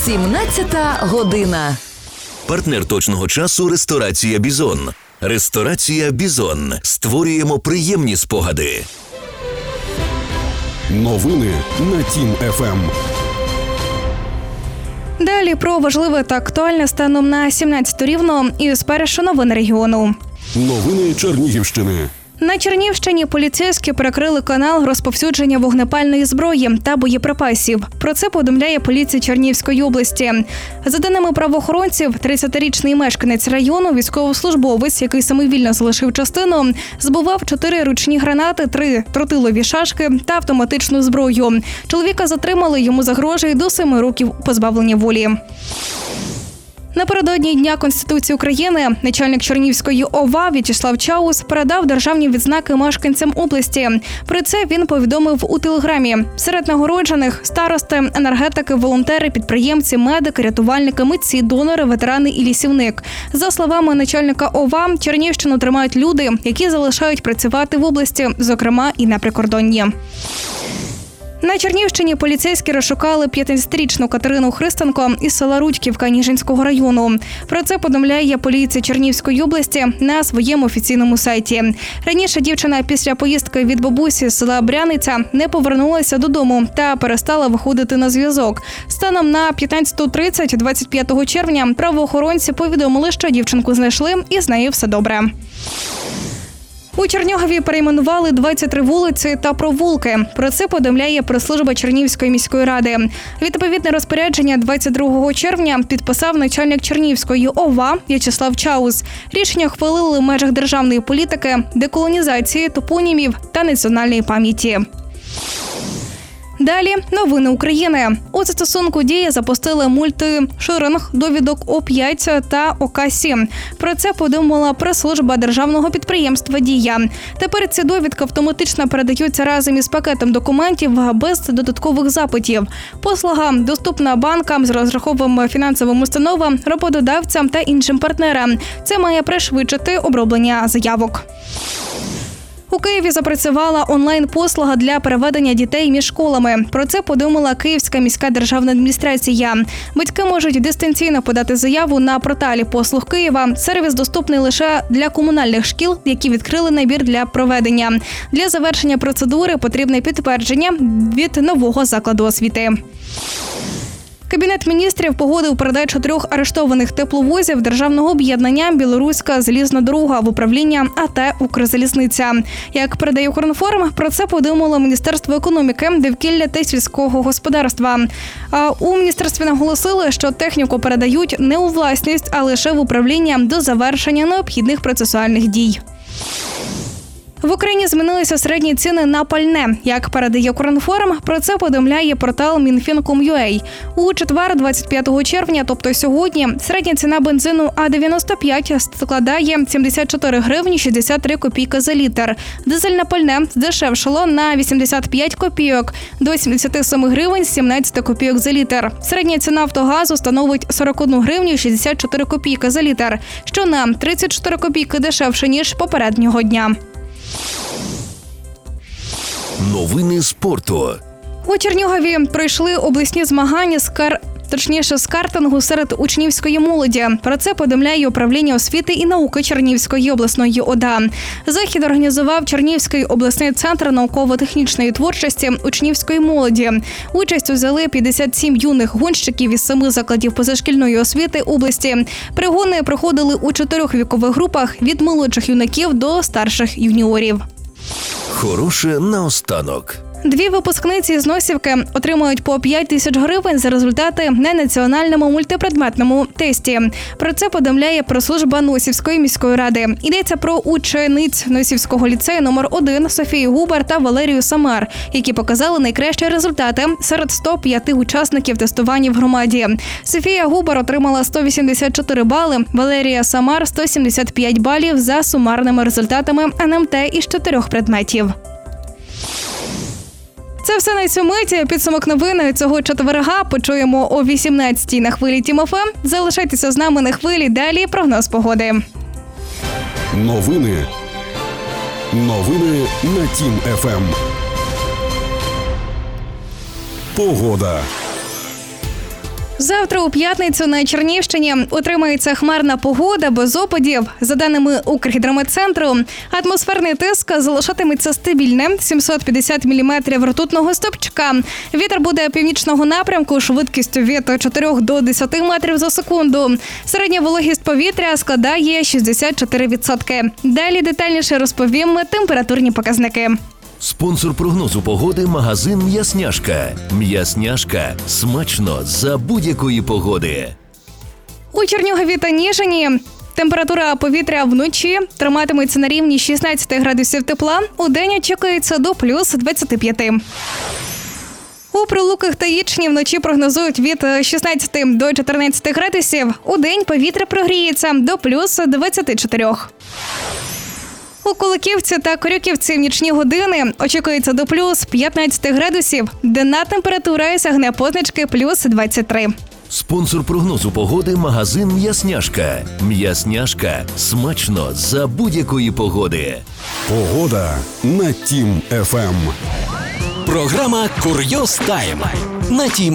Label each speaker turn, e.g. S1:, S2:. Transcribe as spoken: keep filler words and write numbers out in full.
S1: сімнадцята година.
S2: Партнер точного часу – ресторація «Бізон». Ресторація «Бізон». Створюємо приємні спогади.
S3: Новини на Тім еф ем.
S4: Далі про важливе та актуальне станом на сімнадцяту рівно і спершу новини регіону.
S3: Новини Чернігівщини.
S4: На Чернігівщині поліцейські перекрили канал розповсюдження вогнепальної зброї та боєприпасів. Про це повідомляє поліція Чернігівської області. За даними правоохоронців, тридцятирічний мешканець району, військовослужбовець, який самовільно залишив частину, збував чотири ручні гранати, три тротилові шашки та автоматичну зброю. Чоловіка затримали, йому загрожує до семи років позбавлення волі. Напередодні Дня Конституції України начальник Чернігівської ОВА В'ячеслав Чаус передав державні відзнаки мешканцям області. Про це він повідомив у телеграмі. Серед нагороджених – старости, енергетики, волонтери, підприємці, медики, рятувальники, митці, донори, ветерани і лісівник. За словами начальника ОВА, Чернігівщину тримають люди, які залишають працювати в області, зокрема і на прикордонні. На Чернігівщині поліцейські розшукали п'ятнадцятирічну Катерину Христенко із села Рудьківка Ніжинського району. Про це повідомляє поліція Чернігівської області на своєму офіційному сайті. Раніше дівчина після поїздки від бабусі з села Бряниця не повернулася додому та перестала виходити на зв'язок. Станом на п'ятнадцяту тридцять двадцять п'ятого червня правоохоронці повідомили, що дівчинку знайшли і з нею все добре. У Чернігові перейменували двадцять три вулиці та провулки. Про це повідомляє прес-служба Чернігівської міської ради. Відповідне розпорядження двадцять другого червня підписав начальник Чернігівської ОВА В'ячеслав Чаус. Рішення ухвалили в межах державної політики, деколонізації, топонімів та національної пам'яті. Далі новини України. У застосунку «Дія» запустили мультишеринг довідок О п'ять та О К сім. Про це повідомила прес-служба державного підприємства «Дія». Тепер ці довідки автоматично передаються разом із пакетом документів без додаткових запитів. Послуга доступна банкам, з розраховими фінансовим установам, роботодавцям та іншим партнерам. Це має пришвидшити оброблення заявок. У Києві запрацювала онлайн-послуга для переведення дітей між школами. Про це повідомила Київська міська державна адміністрація. Батьки можуть дистанційно подати заяву на порталі послуг Києва. Сервіс доступний лише для комунальних шкіл, які відкрили набір для проведення. Для завершення процедури потрібне підтвердження від нового закладу освіти. Кабінет міністрів погодив передачу трьох арештованих тепловозів державного об'єднання «Білоруська залізна дорога» в управління А Т «Укрзалізниця». Як передає Укрінформ, про це повідомило Міністерство економіки, довкілля та сільського господарства. У міністерстві наголосили, що техніку передають не у власність, а лише в управління до завершення необхідних процесуальних дій. В Україні змінилися середні ціни на пальне. Як передає Укрінформ, про це повідомляє портал Мінфін крапка ком крапка ю а. У четвер, двадцять п'ятого червня, тобто сьогодні, середня ціна бензину А дев'яносто п'ять складає сімдесят чотири гривні шістдесят три копійки за літр. Дизельне пальне здешевшало на вісімдесят п'ять копійок до сімдесят сім гривень сімнадцять копійок за літр. Середня ціна «Автогазу» становить сорок одну гривню шістдесят чотири копійки за літр, що на тридцять чотири копійки дешевше, ніж попереднього дня.
S2: Новини спорту.
S4: У Чернігові пройшли обласні змагання з кар... точніше, з картингу серед учнівської молоді. Про це повідомляє управління освіти і науки Чернігівської обласної ОДА. Захід організував Чернігівський обласний центр науково-технічної творчості учнівської молоді. Участь взяли п'ятдесят сім юних гонщиків із семи закладів позашкільної освіти області. Перегони проходили у чотирьох вікових групах від молодших юнаків до старших юніорів.
S2: Хороше наостанок.
S4: Дві випускниці з Носівки отримують по п'ять тисяч гривень за результати на національному мультипредметному тесті. Про це повідомляє прес-служба Носівської міської ради. Йдеться про учениць Носівського ліцею номер один Софію Губар та Валерію Самар, які показали найкращі результати серед ста п'яти учасників тестування в громаді. Софія Губар отримала сто вісімдесят чотири бали, Валерія Самар – сто сімдесят п'ять балів за сумарними результатами ен ем те із чотирьох предметів. Це все на цю миті. Підсумок новини цього четверга почуємо о вісімнадцятій на хвилі Тім еф ем. Залишайтеся з нами на хвилі, далі прогноз погоди.
S3: Новини. Новини на Тім еф ем. Погода.
S4: Завтра у п'ятницю на Чернігівщині утримається хмарна погода без опадів. За даними Укргідрометцентру, атмосферний тиск залишатиметься стабільним – сімсот п'ятдесят міліметрів ртутного стовпчика. Вітер буде північного напрямку швидкістю від чотирьох до десяти метрів за секунду. Середня вологість повітря складає шістдесят чотири відсотки. Далі детальніше розповім температурні показники.
S2: Спонсор прогнозу погоди – магазин «М'ясняшка». «М'ясняшка» – смачно за будь-якої погоди.
S4: У Чернігові та Ніжині температура повітря вночі триматиметься на рівні шістнадцять градусів тепла, удень очікується до плюс двадцяти п'яти. У Прилуках та Ічні вночі прогнозують від шістнадцяти до чотирнадцяти градусів, удень повітря прогріється до плюс двадцяти чотирьох. У Куликівці та Корюківці в нічні години очікується до плюс п'ятнадцяти градусів, денна температура сягне позначки плюс двадцять три.
S2: Спонсор прогнозу погоди – магазин «М'ясняшка». «М'ясняшка» – смачно за будь-якої погоди.
S3: Погода на Тім еф ем.
S5: Програма «Курйоз Тайм» на Тім